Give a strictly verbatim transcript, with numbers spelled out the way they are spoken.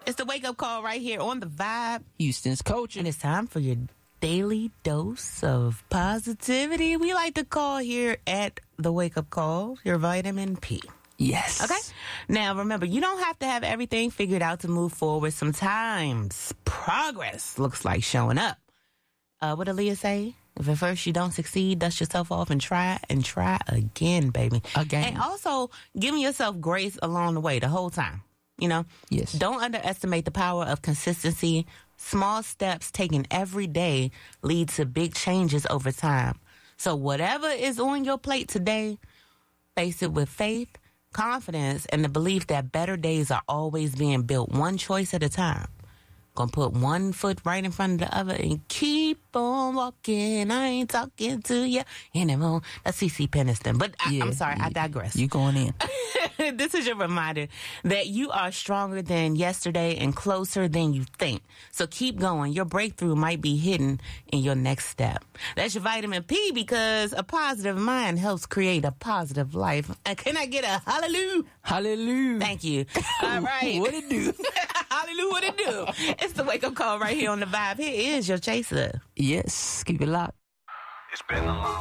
It's the wake-up call right here on The Vibe. Houston's culture. And it's time for your daily dose of positivity. We like to call here at the wake-up call your vitamin P. Yes. Okay? Now, remember, you don't have to have everything figured out to move forward. Sometimes progress looks like showing up. Uh, what did Aaliyah say? If at first you don't succeed, dust yourself off and try and try again, baby. Again. And also, giving yourself grace along the way the whole time. You know? Yes. Don't underestimate the power of consistency. Small steps taken every day lead to big changes over time. So whatever is on your plate today, face it with faith, confidence, and the belief that better days are always being built one choice at a time. Gonna put one foot right in front of the other and keep on walking. I ain't talking to you anymore. That's C C Peniston. But I, Yeah, I'm sorry, yeah. I digress. You going in. This is your reminder that you are stronger than yesterday and closer than you think. So keep going. Your breakthrough might be hidden in your next step. That's your vitamin P, because a positive mind helps create a positive life. And can I get a hallelujah? Hallelujah. Thank you. All right. What it do? Hallelujah, what it do? It's the wake-up call right here on The Vibe. Here is your chaser. Yes. Keep it locked. It's been a long